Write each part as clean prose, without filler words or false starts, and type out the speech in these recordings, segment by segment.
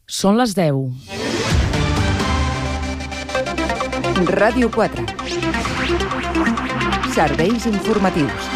Són les 10. Ràdio 4. Serveis informatius.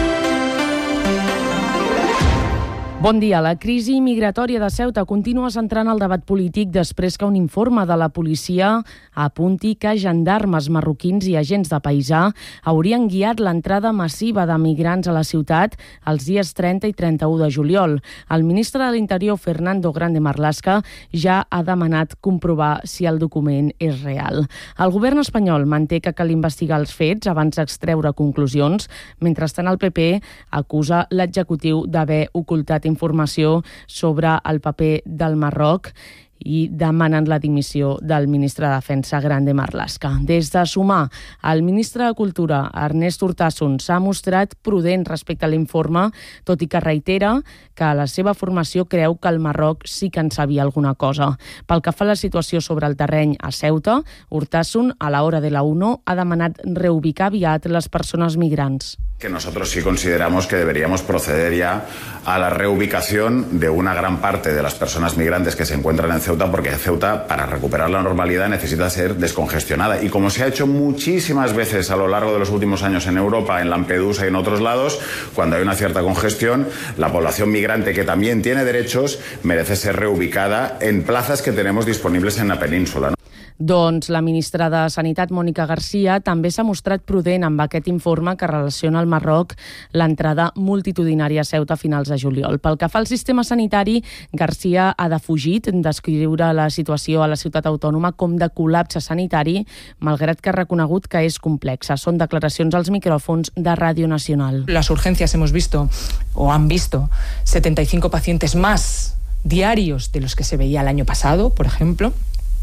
Bon dia. La crisi migratòria de Ceuta continua centrant el debat polític després que un informe de la policia apunti que gendarmes marroquins i agents de paisà haurien guiat l'entrada massiva de migrants a la ciutat els dies 30 i 31 de juliol. El ministre de l'Interior, Fernando Grande Marlaska, ja ha demanat comprovar si el document és real. El govern espanyol manté que cal investigar els fets abans d'extreure conclusions. Mentrestant, el PP acusa l'executiu d'haver ocultat informació sobre el paper del Marroc i demanen la dimissió del ministre de Defensa, Grande Marlaska. Des de Sumar, el ministre de Cultura, Ernest Urtasun, s'ha mostrat prudent respecte a l'informe, tot i que reitera que la seva formació creu que el Marroc sí que en sabia alguna cosa. Pel que fa a la situació sobre el terreny a Ceuta, Urtasun, a l'hora de la UNO, ha demanat reubicar aviat les persones migrants. Que nosotros sí consideramos que deberíamos proceder ya a la reubicación de una gran parte de las personas migrantes que se encuentran en Ceuta, porque Ceuta, para recuperar la normalidad, necesita ser descongestionada. Y como se ha hecho muchísimas veces a lo largo de los últimos años en Europa, en Lampedusa y en otros lados, cuando hay una cierta congestión, la población migrante, que también tiene derechos, merece ser reubicada en plazas que tenemos disponibles en la península, ¿no? Doncs la ministra de Sanitat, Mònica Garcia, també s'ha mostrat prudent amb aquest informe que relaciona al Marroc l'entrada multitudinària a Ceuta a finals de juliol. Pel que fa al sistema sanitari, Garcia ha defugit descriure la situació a la ciutat autònoma com de col·lapse sanitari, malgrat que ha reconegut que és complexa. Són declaracions als micròfons de Ràdio Nacional. Las urgencias hemos visto, o han visto, 75 pacientes más diarios de los que se veía el año pasado, por ejemplo.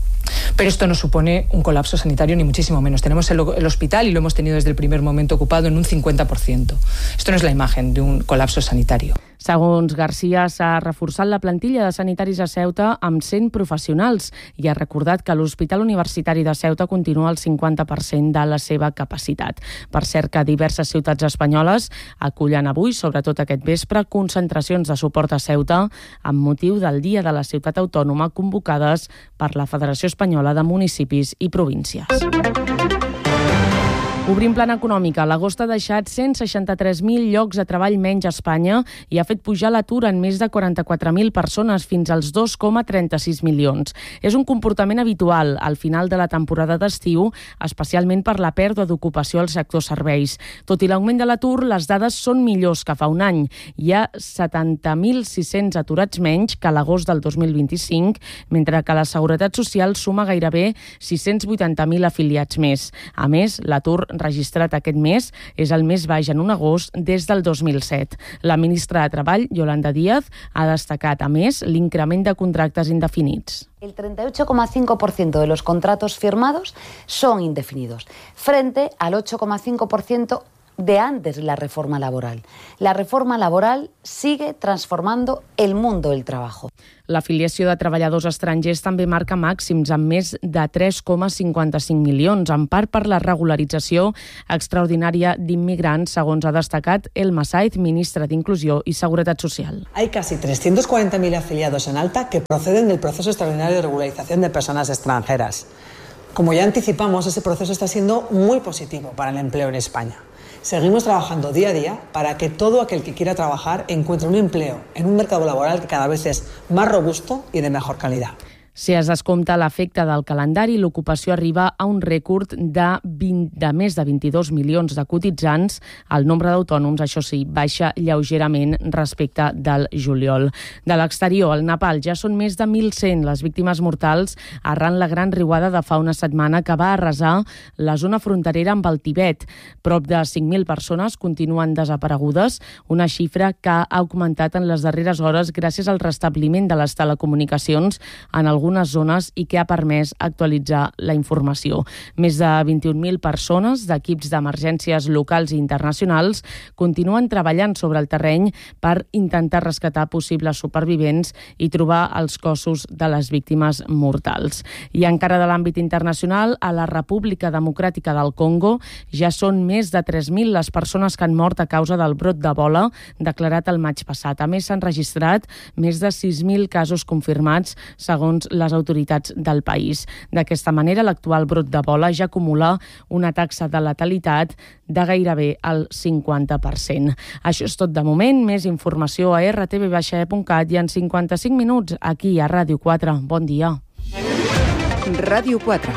Pero esto no supone un colapso sanitario, ni muchísimo menos. Tenemos el hospital, y lo hemos tenido desde el primer momento, ocupado en un 50%. Esto no es la imagen de un colapso sanitario. Segons Garcia, s'ha reforçat la plantilla de sanitaris a Ceuta amb 100 professionals i ha recordat que l'Hospital Universitari de Ceuta continua al 50% de la seva capacitat. Per cert, que diverses ciutats espanyoles acullen avui, sobretot aquest vespre, concentracions de suport a Ceuta amb motiu del Dia de la Ciutat Autònoma convocades per la Federació Espanyola de Municipis i Províncies. Obrim plana econòmica. L'agost ha deixat 163.000 llocs de treball menys a Espanya i ha fet pujar l'atur en més de 44.000 persones fins als 2,36 milions. És un comportament habitual al final de la temporada d'estiu, especialment per la pèrdua d'ocupació al sector serveis. Tot i l'augment de l'atur, les dades són millors que fa un any. Hi ha 70.600 aturats menys que a l'agost del 2025, mentre que la Seguretat Social suma gairebé 680.000 afiliats més. A més, l'atur registrat aquest mes és el més baix en un agost des del 2007. La ministra de Treball, Yolanda Díaz, ha destacat, a més, l'increment de contractes indefinits. El 38,5% de los contratos firmados son indefinidos, frente al 8,5% de antes de la reforma laboral. La reforma laboral sigue transformando el mundo del trabajo. L'afiliació de treballadors estrangers també marca màxims amb més de 3,55 milions, en part per la regularització extraordinària d'immigrants, segons ha destacat Elma Saiz, ministra d'Inclusió i Seguretat Social. Hay casi 340.000 afiliados en alta que proceden del proceso extraordinario de regularización de personas extranjeras. Como ya anticipamos, ese proceso está siendo muy positivo para el empleo en España. Seguimos trabajando día a día para que todo aquel que quiera trabajar encuentre un empleo en un mercado laboral que cada vez es más robusto y de mejor calidad. Si es descompta l'efecte del calendari, l'ocupació arriba a un rècord de més de 22 milions de cotitzants. El nombre d'autònoms, això sí, baixa lleugerament respecte del juliol. De l'exterior, al Nepal, ja són més de 1.100 les víctimes mortals arran la gran riuada de fa una setmana que va arrasar la zona fronterera amb el Tibet. Prop de 5.000 persones continuen desaparegudes, una xifra que ha augmentat en les darreres hores gràcies al restabliment de les telecomunicacions en alguns algunes zones i que ha permès actualitzar la informació. Més de 21.000 persones d'equips d'emergències locals i internacionals continuen treballant sobre el terreny per intentar rescatar possibles supervivents i trobar els cossos de les víctimes mortals. I encara de l'àmbit internacional, a la República Democràtica del Congo ja són més de 3.000 les persones que han mort a causa del brot d'Ebola declarat el maig passat. A més, s'han registrat més de 6.000 casos confirmats, segons les autoritats del país. D'aquesta manera, l'actual brot d'Ebola ja acumula una taxa de letalitat de gairebé el 50%. Això és tot de moment. Més informació a rtv.cat i en 55 minuts aquí a Ràdio 4. Bon dia. Ràdio 4.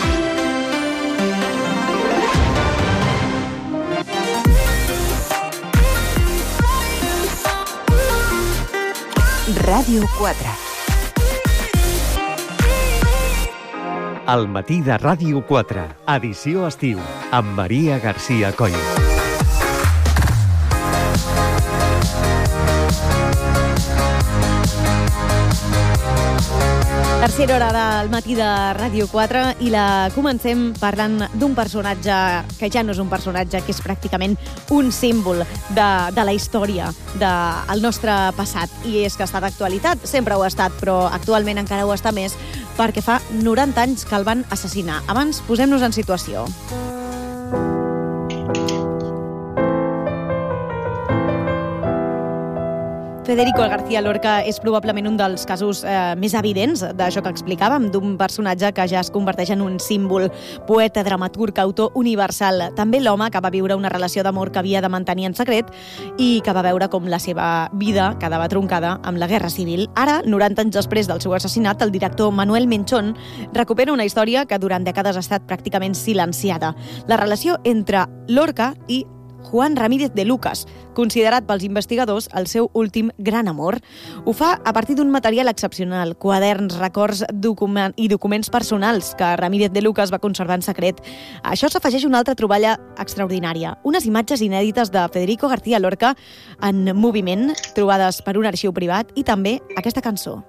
Ràdio 4. Al matí de Ràdio 4, edició estiu, amb Maria García Coll. Tercera hora del matí de Ràdio 4 i la comencem parlant d'un personatge que ja no és un personatge, que és pràcticament un símbol de la història del nostre passat. I és que ha estat d'actualitat, sempre ho ha estat, però actualment encara ho està més perquè fa 90 anys que el van assassinar. Abans, posem-nos en situació. Federico García Lorca és probablement un dels casos més evidents d'això que explicàvem, d'un personatge que ja es converteix en un símbol, poeta, dramaturg, autor universal. També l'home que va viure una relació d'amor que havia de mantenir en secret i que va veure com la seva vida quedava troncada amb la Guerra Civil. Ara, 90 anys després del seu assassinat, el director Manuel Menchón recupera una història que durant dècades ha estat pràcticament silenciada. La relació entre Lorca i Juan Ramírez de Lucas, considerat pels investigadors el seu últim gran amor. Ho fa a partir d'un material excepcional, quaderns, records i documents personals que Ramírez de Lucas va conservar en secret. A això s'afegeix una altra troballa extraordinària, unes imatges inèdites de Federico García Lorca en moviment, trobades per un arxiu privat, i també aquesta cançó.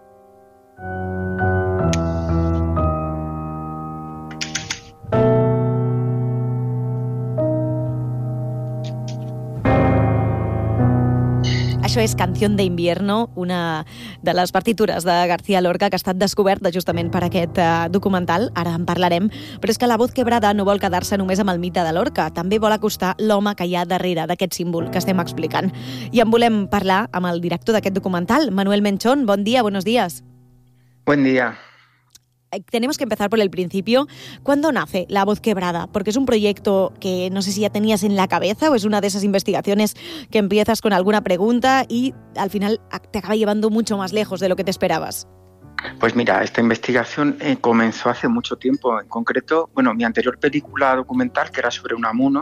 Això és Canción de Invierno, una de les partitures de García Lorca que ha estat descoberta justament per aquest documental. Ara en parlarem, però és que La Voz Quebrada no vol quedar-se només amb el mite de Lorca, també vol acostar l'home que hi ha darrere d'aquest símbol que estem explicant. I en volem parlar amb el director d'aquest documental, Manuel Menchón. Bon dia, buenos días. Buen día. Tenemos que empezar por el principio. ¿Cuándo nace La Voz Quebrada? Porque es un proyecto que no sé si ya tenías en la cabeza o es una de esas investigaciones que empiezas con alguna pregunta y al final te acaba llevando mucho más lejos de lo que te esperabas. Pues mira, esta investigación comenzó hace mucho tiempo. En concreto, mi anterior película documental, que era sobre Unamuno,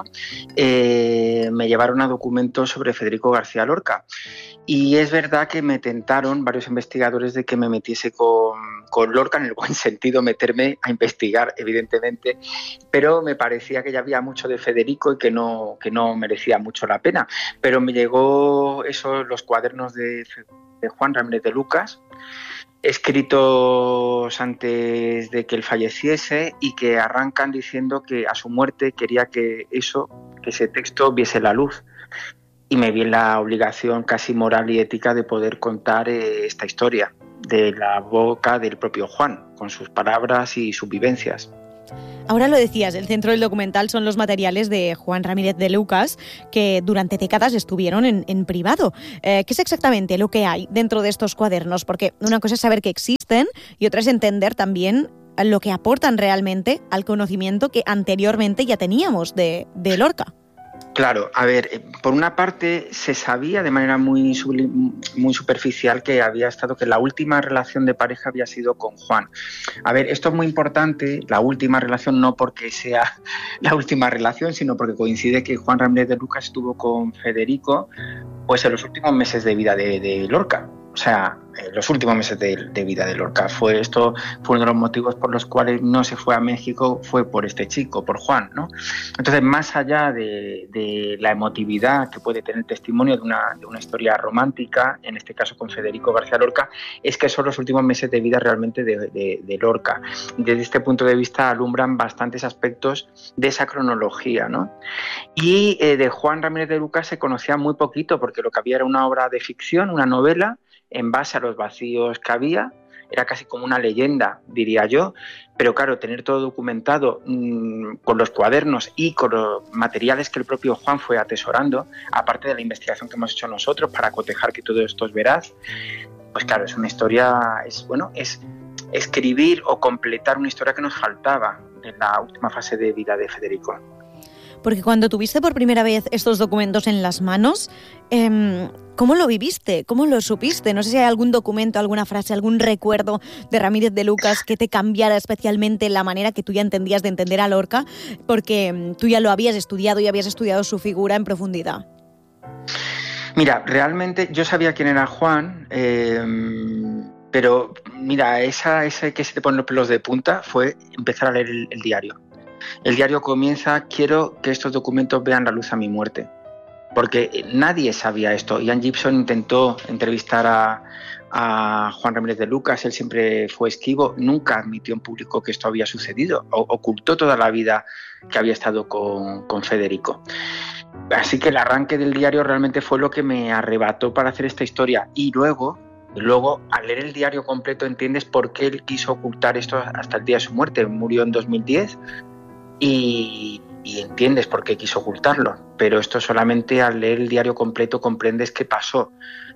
me llevaron a documentos sobre Federico García Lorca. Y es verdad que me tentaron varios investigadores de que me metiese con Lorca, en el buen sentido, meterme a investigar, evidentemente, pero me parecía que ya había mucho de Federico y que no merecía mucho la pena. Pero me llegó los cuadernos de Juan Ramírez de Lucas, escritos antes de que él falleciese y que arrancan diciendo que a su muerte quería que ese texto viese la luz. Y me vi en la obligación casi moral y ética de poder contar esta historia de la boca del propio Juan, con sus palabras y sus vivencias. Ahora lo decías, el centro del documental son los materiales de Juan Ramírez de Lucas, que durante décadas estuvieron en privado. ¿Qué es exactamente lo que hay dentro de estos cuadernos? Porque una cosa es saber que existen y otra es entender también lo que aportan realmente al conocimiento que anteriormente ya teníamos de Lorca. Claro, a ver, por una parte se sabía de manera muy superficial que la última relación de pareja había sido con Juan. A ver, esto es muy importante, la última relación, no porque sea la última relación, sino porque coincide que Juan Ramírez de Lucas estuvo con Federico pues en los últimos meses de vida de Lorca. O O sea, los últimos meses de vida de Lorca. Esto fue uno de los motivos por los cuales no se fue a México, fue por este chico, por Juan, ¿no? Entonces, más allá de la emotividad que puede tener el testimonio de una historia romántica, en este caso con Federico García Lorca, es que son los últimos meses de vida realmente de Lorca. Desde este punto de vista alumbran bastantes aspectos de esa cronología, ¿no? Y de Juan Ramírez de Lucas se conocía muy poquito, porque lo que había era una obra de ficción, una novela, en base a los vacíos que había, era casi como una leyenda, diría yo, pero claro, tener todo documentado con los cuadernos y con los materiales que el propio Juan fue atesorando, aparte de la investigación que hemos hecho nosotros para cotejar que todo esto es veraz, pues claro, es una historia, es escribir o completar una historia que nos faltaba en la última fase de vida de Federico. Porque cuando tuviste por primera vez estos documentos en las manos, ¿cómo lo viviste? ¿Cómo lo supiste? No sé si hay algún documento, alguna frase, algún recuerdo de Ramírez de Lucas que te cambiara especialmente la manera que tú ya entendías de entender a Lorca, porque tú ya lo habías estudiado y habías estudiado su figura en profundidad. Mira, realmente yo sabía quién era Juan, pero mira, ese que se te ponen los pelos de punta fue empezar a leer el diario. El diario comienza: quiero que estos documentos vean la luz a mi muerte. Porque nadie sabía esto. Ian Gibson intentó entrevistar a Juan Ramírez de Lucas, él siempre fue esquivo, nunca admitió en público que esto había sucedido, ocultó toda la vida que había estado con Federico. Así que el arranque del diario realmente fue lo que me arrebató para hacer esta historia. Y luego, al leer el diario completo, entiendes por qué él quiso ocultar esto hasta el día de su muerte. Murió en 2010 y entiendes por qué quiso ocultarlo, pero esto solamente al leer el diario completo comprendes qué pasó.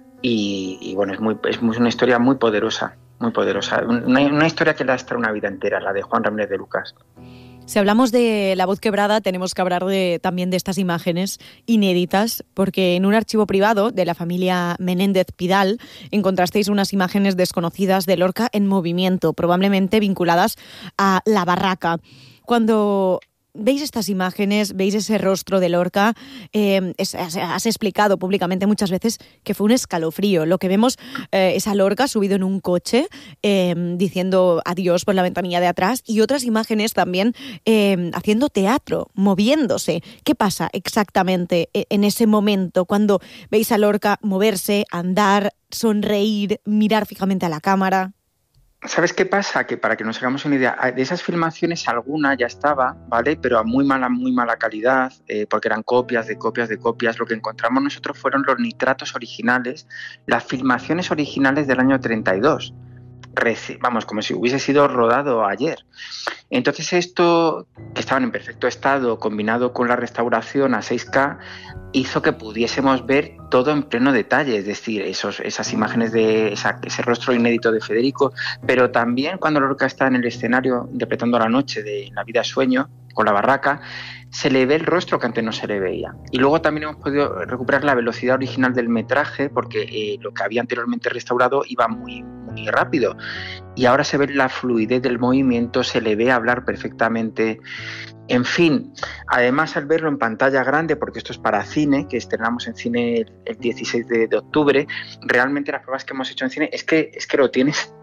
Y bueno, es una historia muy poderosa, una historia que lastra una vida entera, la de Juan Ramírez de Lucas. Si hablamos de La voz quebrada, tenemos que hablar también de estas imágenes inéditas, porque en un archivo privado de la familia Menéndez Pidal encontrasteis unas imágenes desconocidas de Lorca en movimiento, probablemente vinculadas a La Barraca. Cuando veis estas imágenes, veis ese rostro de Lorca, has explicado públicamente muchas veces que fue un escalofrío. Lo que vemos es a Lorca subido en un coche, diciendo adiós por la ventanilla de atrás, y otras imágenes también haciendo teatro, moviéndose. ¿Qué pasa exactamente en ese momento cuando veis a Lorca moverse, andar, sonreír, mirar fijamente a la cámara? ¿Sabes qué pasa? Que para que nos hagamos una idea, de esas filmaciones alguna ya estaba, ¿vale? Pero a muy mala calidad, porque eran copias de copias. Lo que encontramos nosotros fueron los nitratos originales, las filmaciones originales del año 32. Vamos, como si hubiese sido rodado ayer. Entonces esto, que estaban en perfecto estado, combinado con la restauración a 6K, hizo que pudiésemos ver todo en pleno detalle, es decir, esas imágenes de ese rostro inédito de Federico, pero también cuando Lorca está en el escenario interpretando La noche de La vida sueño, con La barraca, se le ve el rostro que antes no se le veía. Y luego también hemos podido recuperar la velocidad original del metraje, porque lo que había anteriormente restaurado iba muy rápido. Y ahora se ve la fluidez del movimiento, se le ve hablar perfectamente. En fin, además al verlo en pantalla grande, porque esto es para cine, que estrenamos en cine el 16 de octubre, realmente las pruebas que hemos hecho en cine es que lo tienes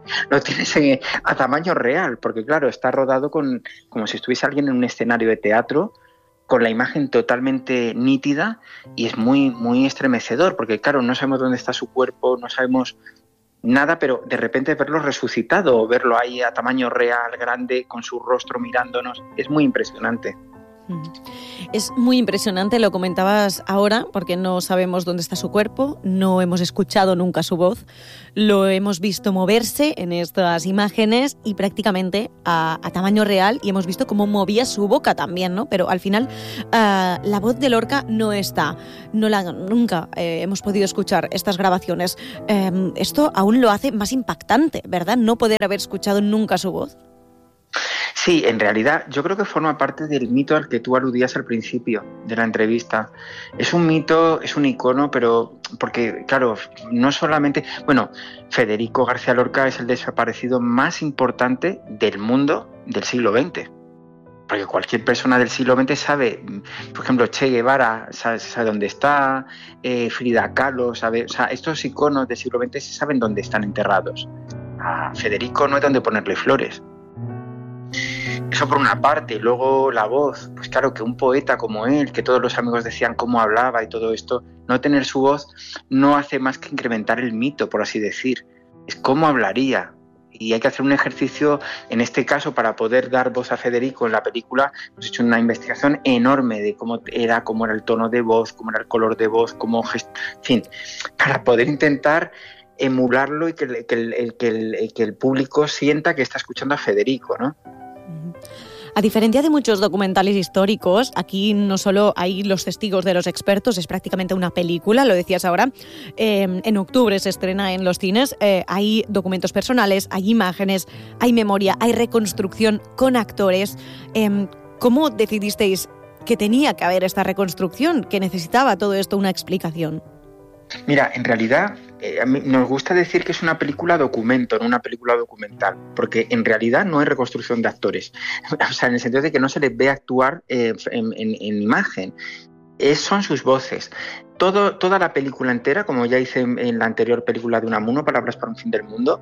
a tamaño real, porque claro, está rodado como si estuviese alguien en un escenario de teatro, con la imagen totalmente nítida, y es muy estremecedor, porque claro, no sabemos dónde está su cuerpo, no sabemos nada, pero de repente verlo resucitado, o verlo ahí a tamaño real, grande, con su rostro mirándonos, es muy impresionante. Es muy impresionante, lo comentabas ahora, porque no sabemos dónde está su cuerpo, no hemos escuchado nunca su voz, lo hemos visto moverse en estas imágenes y prácticamente a tamaño real, y hemos visto cómo movía su boca también, ¿no? Pero al final la voz de Lorca no está, nunca hemos podido escuchar estas grabaciones. Esto aún lo hace más impactante, ¿verdad? No poder haber escuchado nunca su voz. Sí, en realidad yo creo que forma parte del mito al que tú aludías al principio de la entrevista. Es un mito, es un icono, pero porque, claro, no solamente... Bueno, Federico García Lorca es el desaparecido más importante del mundo del siglo XX. Porque cualquier persona del siglo XX sabe, por ejemplo, Che Guevara sabe dónde está, Frida Kahlo sabe, o sea, estos iconos del siglo XX se saben dónde están enterrados. A Federico no hay dónde ponerle flores. Eso por una parte. Luego la voz, pues claro, que un poeta como él, que todos los amigos decían cómo hablaba y todo esto, no tener su voz no hace más que incrementar el mito, por así decir. Es cómo hablaría. Y hay que hacer un ejercicio, en este caso, para poder dar voz a Federico en la película. Hemos hecho una investigación enorme de cómo era el tono de voz, cómo era el color de voz, en fin, para poder intentar emularlo y que el público sienta que está escuchando a Federico, ¿no? A diferencia de muchos documentales históricos, aquí no solo hay los testigos de los expertos, es prácticamente una película, lo decías ahora. En octubre se estrena en los cines, hay documentos personales, hay imágenes, hay memoria, hay reconstrucción con actores. ¿Cómo decidisteis que tenía que haber esta reconstrucción, que necesitaba todo esto una explicación? Mira, en realidad a mí nos gusta decir que es una película documento, no una película documental, porque en realidad no hay reconstrucción de actores, o sea, en el sentido de que no se les ve actuar en imagen. Son sus voces. Toda la película entera, como ya hice en la anterior película de Unamuno, Palabras para un fin del mundo,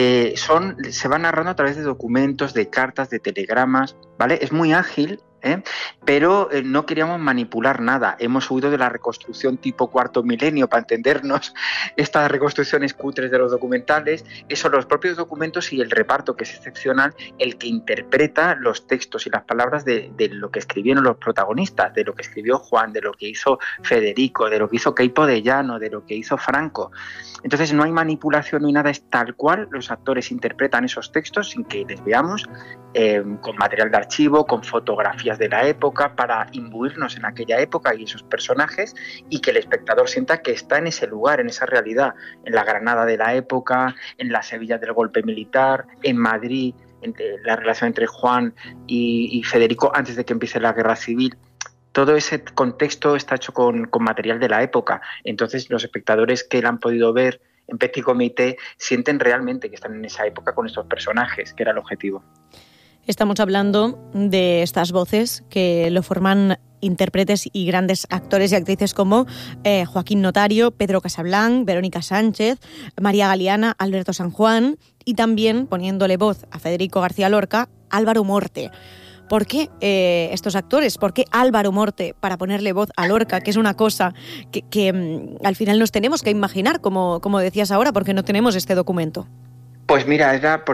se va narrando a través de documentos, de cartas, de telegramas, ¿vale? Es muy ágil, pero no queríamos manipular nada. Hemos huido de la reconstrucción tipo Cuarto Milenio, para entendernos, estas reconstrucciones cutres de los documentales. Son los propios documentos y el reparto, que es excepcional, el que interpreta los textos y las palabras de lo que escribieron los protagonistas, de lo que escribió Juan, de lo que hizo Federico, de lo que hizo Queipo de Llano, de lo que hizo Franco. Entonces no hay manipulación ni nada, es tal cual los actores interpretan esos textos sin que les veamos, con material de archivo, con fotografías de la época, para imbuirnos en aquella época y esos personajes, y que el espectador sienta que está en ese lugar, en esa realidad, en la Granada de la época, en la Sevilla del golpe militar, en Madrid, la relación entre Juan y Federico antes de que empiece la guerra civil. Todo ese contexto está hecho con material de la época. Entonces los espectadores que la han podido ver en Petit Comité sienten realmente que están en esa época con estos personajes, que era el objetivo. Estamos hablando de estas voces que lo forman intérpretes y grandes actores y actrices como Joaquín Notario, Pedro Casablanc, Verónica Sánchez, María Galeana, Alberto San Juan, y también, poniéndole voz a Federico García Lorca, Álvaro Morte. ¿Por qué estos actores? ¿Por qué Álvaro Morte para ponerle voz a Lorca? Que es una cosa que al final nos tenemos que imaginar, como decías ahora, porque no tenemos este documento. Pues mira,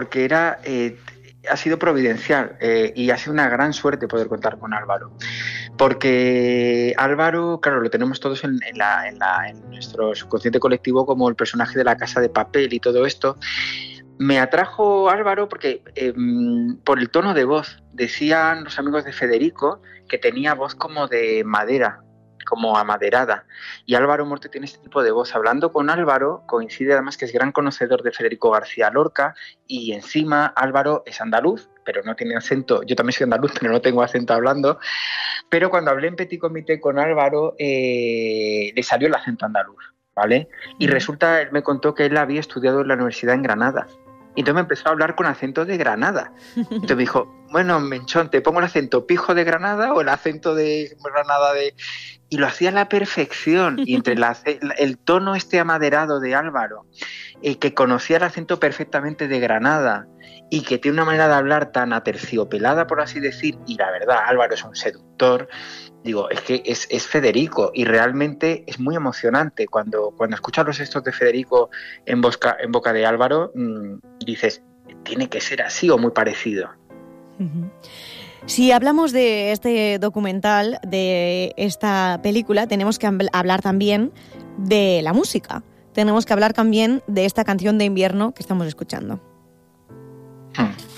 ha sido providencial y ha sido una gran suerte poder contar con Álvaro. Porque Álvaro, claro, lo tenemos todos en nuestro subconsciente colectivo como el personaje de La Casa de Papel y todo esto. Me atrajo Álvaro porque por el tono de voz. Decían los amigos de Federico que tenía voz como de madera, como amaderada. Y Álvaro Morte tiene este tipo de voz. Hablando con Álvaro, coincide además que es gran conocedor de Federico García Lorca, y encima Álvaro es andaluz, pero no tiene acento. Yo también soy andaluz, pero no tengo acento hablando. Pero cuando hablé en Petit Comité con Álvaro, le salió el acento andaluz, ¿vale? Y resulta, él me contó que él había estudiado en la universidad en Granada. Y entonces me empezó a hablar con acento de Granada. Entonces me dijo, bueno, Menchón, ¿te pongo el acento pijo de Granada o el acento de Granada de...? Y lo hacía a la perfección. Y entre el tono amaderado de Álvaro, que conocía el acento perfectamente de Granada y que tiene una manera de hablar tan aterciopelada, por así decir, y la verdad, Álvaro es un seductor. Digo, es que es Federico, y realmente es muy emocionante cuando escuchas los textos de Federico en boca de Álvaro, dices, tiene que ser así o muy parecido. Uh-huh. Si hablamos de este documental, de esta película, tenemos que hablar también de la música. Tenemos que hablar también de esta canción de invierno que estamos escuchando.